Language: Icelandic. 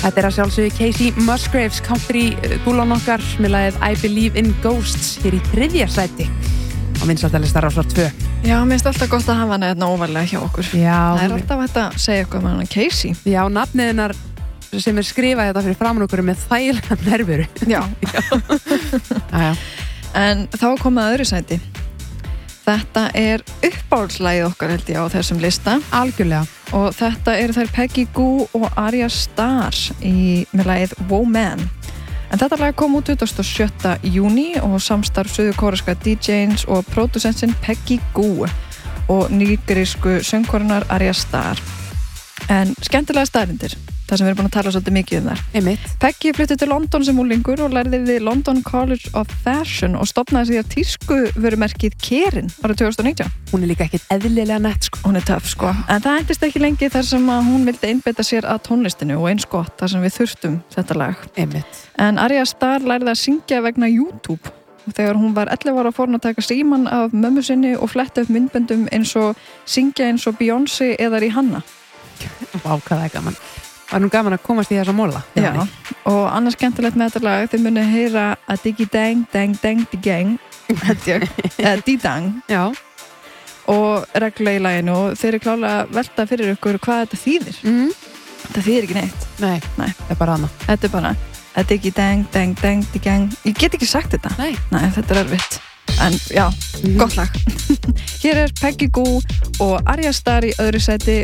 Þetta að sjálfsögðu Casey Musgraves, country dúllan okkar með lagið I Believe in Ghosts hér í 3. sæti á vinsældarlistar Rásar 2. Já, mér finnst alltaf gott að hafa hana hérna óvarlega hjá okkur. Já. Það alltaf hægt að segja eitthvað hana Casey. Já, nafnið hennar sem skrifað þetta fyrir framan okkur með þægilega nervuru. Já. Já. En þá komið að öðru sæti. Þetta uppáhaldslagið okkar held ég á þessum lista. Algjörlega. Og þetta þær Peggy Gou og Arya Starr með lagið Woman. En þetta lag kom út 27. júní og samstarf suðurkóreska DJ-ins og pródúsentsinn Peggy Gou og nígerísku söngkonunar Arya Starr. En skemmtilega staðreyndir, það sem við erum búin að tala svolítið mikið þar. Einmitt. Peggy flutti til London sem unglingur og lærði við London College of Fashion og stofnaði sér tískuvörumerkið Kerin árið 2019. Hún líka ekkert eðlilega nett, sko. Hún töff, sko. En það endist ekki lengi þar sem að hún vildi einbeita sér að tónlistinu og eins gott þar sem við þurftum þetta lag. Einmitt. En Arya Starr lærði að syngja vegna YouTube. Og þegar hún var 11 ára fór hún að taka símann af mömmu sinni og fletta upp myndböndum syngja eins og Beyoncé eða Rihanna. Vá, hvað gaman. Var nú gaman að komast í þessa móla. Já, og annars skemmtilegt með þetta lag þið munið heyra að diggi dang, dang, dang, diggang eða di-dang. Já. Og reglulega í laginu og þeir klálega að velta fyrir ykkur hvað þetta þýðir. Þetta þýðir ekki neitt. Nei, þetta bara hana. Þetta bara að diggi dang, dang, dang, diggang. Ég get ekki sagt þetta. Nei, þetta erfitt. En já, gott lag. Hér Peggy Gou og Arya Starr í öðru sæti